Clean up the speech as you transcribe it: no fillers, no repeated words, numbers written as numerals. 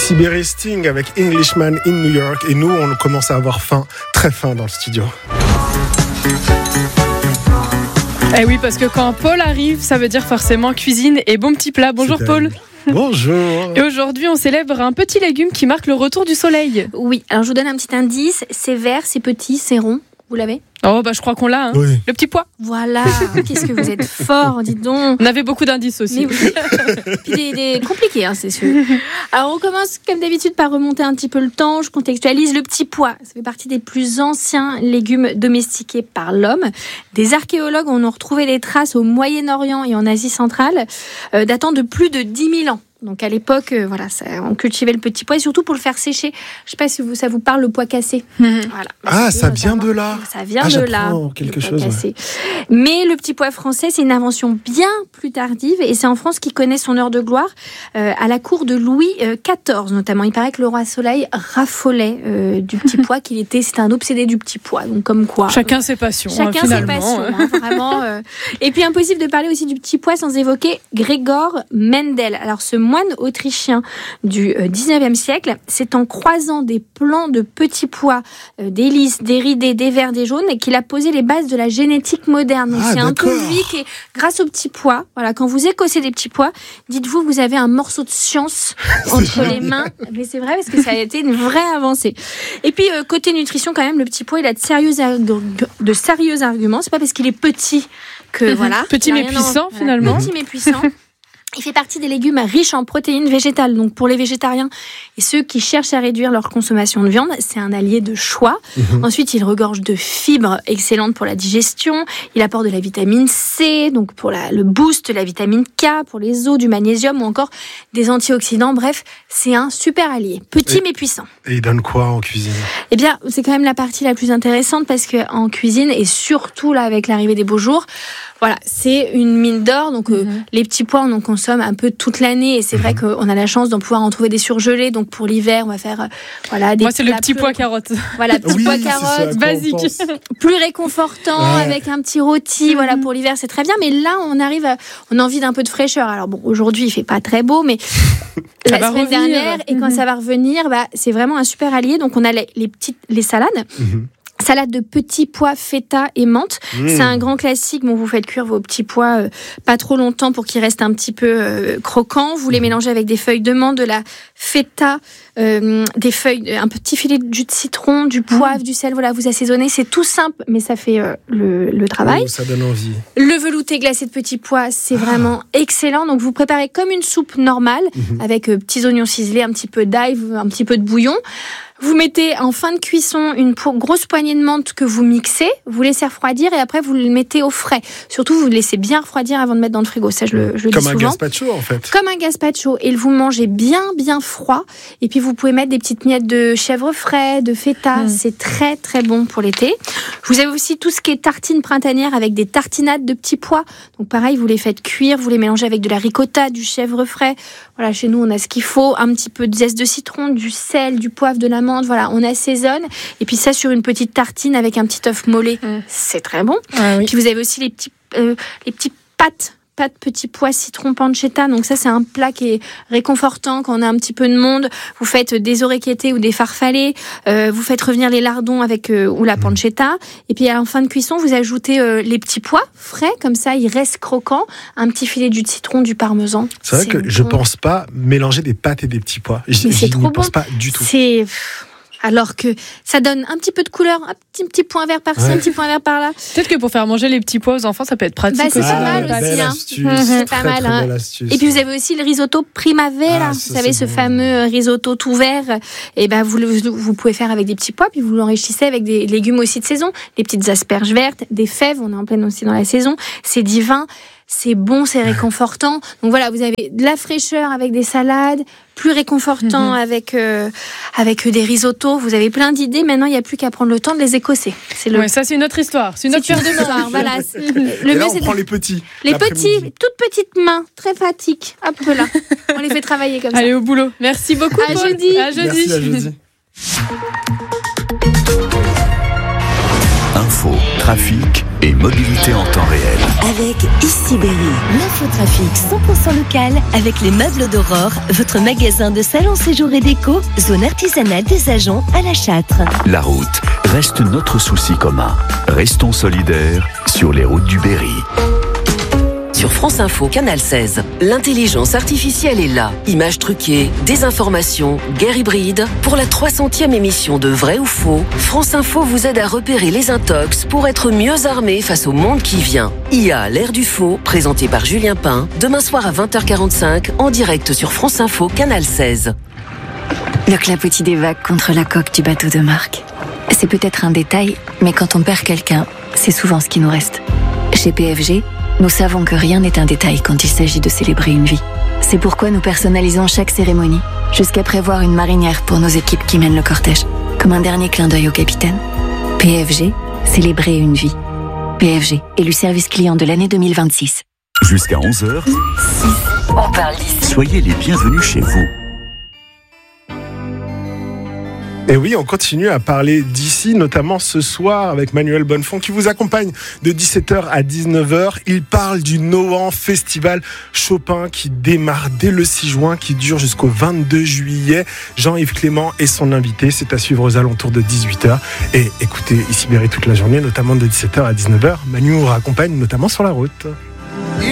Sibérie Sting avec Englishman in New York. Et nous, on commence à avoir faim, très faim dans le studio. Eh oui, parce que quand Paul arrive, ça veut dire forcément cuisine et bon petit plat. Bonjour Paul. Bonjour. Et aujourd'hui, on célèbre un petit légume qui marque le retour du soleil. Oui, alors je vous donne un petit indice. C'est vert, c'est petit, c'est rond. Vous l'avez ? Oh, bah je crois qu'on l'a. Hein. Oui. Le petit pois. Voilà. Qu'est-ce que vous êtes fort, dis donc. On avait beaucoup d'indices aussi. Mais oui. Puis des compliqués, hein, c'est sûr. Alors on commence comme d'habitude par remonter un petit peu le temps. Je contextualise le petit pois. Ça fait partie des plus anciens légumes domestiqués par l'homme. Des archéologues en ont retrouvé des traces au Moyen-Orient et en Asie centrale, datant de plus de 10 000 ans. Donc à l'époque, on cultivait le petit pois et surtout pour le faire sécher. Je ne sais pas si ça vous parle, le pois cassé. Voilà. Ah, ça vient de là. Ça vient de là. Quelque chose. Ouais. Mais le petit pois français, c'est une invention bien plus tardive et c'est en France qu'il connaît son heure de gloire à la cour de Louis XIV notamment. Il paraît que le roi Soleil raffolait du petit pois, c'était un obsédé du petit pois. Donc comme quoi. Chacun ses passions. Chacun ses passions, vraiment. Et puis impossible de parler aussi du petit pois sans évoquer Gregor Mendel. Alors ce moine autrichien du 19e siècle, c'est en croisant des plants de petits pois, des lys, des ridés, des verts, des jaunes, qu'il a posé les bases de la génétique moderne. Donc c'est un peu lui qui, grâce aux petits pois, voilà, quand vous écossez des petits pois, dites-vous, vous avez un morceau de science entre les mains. Mais c'est vrai parce que ça a été une vraie avancée. Et puis côté nutrition, quand même, le petit pois, il a de sérieux arguments. C'est pas parce qu'il est petit que voilà. Petit mais puissant finalement. Petit mais puissant. Il fait partie des légumes riches en protéines végétales. Donc pour les végétariens et ceux qui cherchent à réduire leur consommation de viande, c'est un allié de choix. Ensuite, il regorge de fibres excellentes pour la digestion. Il apporte de la vitamine C, donc pour le boost, la vitamine K, pour les os, du magnésium ou encore des antioxydants. Bref, c'est un super allié. Petit mais puissant. Et il donne quoi en cuisine ? Eh bien, c'est quand même la partie la plus intéressante parce qu'en cuisine, et surtout là avec l'arrivée des beaux jours, voilà, c'est une mine d'or. Donc les petits pois, on en consomme un peu toute l'année et c'est vrai qu'on a la chance d'en pouvoir en trouver des surgelés. Donc pour l'hiver, on va faire des. Moi, c'est le petit pois carotte. Voilà, petit pois carotte, basique, plus réconfortant avec un petit rôti. Voilà, pour l'hiver, c'est très bien. Mais là, on a envie d'un peu de fraîcheur. Alors bon, aujourd'hui, il fait pas très beau, mais la semaine dernière et quand ça va revenir, c'est vraiment un super allié. Donc on a les salades. Salade de petits pois, feta et menthe. C'est un grand classique. Bon, vous faites cuire vos petits pois pas trop longtemps pour qu'ils restent un petit peu croquants. Vous les mélangez avec des feuilles de menthe, de la feta, des feuilles, un petit filet de jus de citron, du poivre, du sel. Voilà, vous assaisonnez. C'est tout simple, mais ça fait le travail. Ça donne envie. Le velouté glacé de petits pois, c'est vraiment excellent. Donc, vous préparez comme une soupe normale avec petits oignons ciselés, un petit peu d'ail, un petit peu de bouillon. Vous mettez en fin de cuisson une grosse poignée de menthe que vous mixez, vous laissez refroidir et après vous le mettez au frais. Surtout, vous le laissez bien refroidir avant de mettre dans le frigo. Ça, je le dis souvent. Comme un gazpacho, en fait. Comme un gazpacho. Et vous mangez bien froid. Et puis, vous pouvez mettre des petites miettes de chèvre frais, de feta. C'est très, très bon pour l'été. Vous avez aussi tout ce qui est tartines printanières avec des tartinades de petits pois. Donc, pareil, vous les faites cuire, vous les mélangez avec de la ricotta, du chèvre frais. Voilà, chez nous, on a ce qu'il faut. Un petit peu de zeste de citron, du sel, du poivre, de la menthe. Voilà, on assaisonne. Et puis ça, sur une petite tartine avec un petit œuf mollet. C'est très bon. Ah, oui. Puis vous avez aussi les petits pâtes petits pois, citron, pancetta. Donc ça, c'est un plat qui est réconfortant quand on a un petit peu de monde. Vous faites des orecchiette ou des farfalés. Vous faites revenir les lardons avec ou la pancetta. Et puis en fin de cuisson, vous ajoutez les petits pois frais. Comme ça, ils restent croquants. Un petit filet de jus de citron, du parmesan. C'est vrai que je pense pas mélanger des pâtes et des petits pois. Je n'y pense pas du tout. Alors que ça donne un petit peu de couleur, un petit point vert par-ci, un petit point vert par-là. Peut-être que pour faire manger les petits pois aux enfants, ça peut être pratique. C'est pas mal aussi. C'est pas mal. Et puis vous avez aussi le risotto primavera. Vous savez, ce fameux risotto tout vert. Et vous pouvez faire avec des petits pois, puis vous l'enrichissez avec des légumes aussi de saison. Les petites asperges vertes, des fèves, on est en pleine aussi dans la saison. C'est divin. C'est bon, c'est réconfortant. Donc voilà, vous avez de la fraîcheur avec des salades, plus réconfortant avec des risottos. Vous avez plein d'idées. Maintenant, il n'y a plus qu'à prendre le temps de les écosser. Ça, c'est une autre histoire. C'est une autre paire de mains. Voilà. Le mieux, c'est on prend les petits. Les petits, toutes petites mains, très pratiques. Hop là. On les fait travailler comme ça. Allez, au boulot. Merci beaucoup, Paul. À jeudi. Merci, à jeudi. Info, trafic, et mobilité en temps réel. Avec Ici Berry, l'infotrafic 100% local avec les meubles d'Aurore, votre magasin de salon, séjour et déco, zone artisanale des Agents à La Châtre. La route reste notre souci commun. Restons solidaires sur les routes du Berry. Sur France Info, Canal 16, l'intelligence artificielle est là. Images truquées, désinformation, guerre hybride. Pour la 300e émission de Vrai ou Faux, France Info vous aide à repérer les intox pour être mieux armé face au monde qui vient. IA, l'ère du faux, présenté par Julien Pain, demain soir à 20h45, en direct sur France Info, Canal 16. Le clapotis des vagues contre la coque du bateau de Marc. C'est peut-être un détail, mais quand on perd quelqu'un, c'est souvent ce qui nous reste. Chez PFG, nous savons que rien n'est un détail quand il s'agit de célébrer une vie. C'est pourquoi nous personnalisons chaque cérémonie, jusqu'à prévoir une marinière pour nos équipes qui mènent le cortège, comme un dernier clin d'œil au capitaine. PFG, célébrer une vie. PFG, élu service client de l'année 2026. Jusqu'à 11h, On parle d'ici. soyez les bienvenus chez vous. Et oui, on continue à parler d'ici, notamment ce soir avec Manuel Bonnefond qui vous accompagne de 17h à 19h. Il parle du Nohant Festival Chopin qui démarre dès le 6 juin, qui dure jusqu'au 22 juillet. Jean-Yves Clément est son invité. C'est à suivre aux alentours de 18h. Et écoutez Ici Berry toute la journée, notamment de 17h à 19h. Manu vous raccompagne notamment sur la route.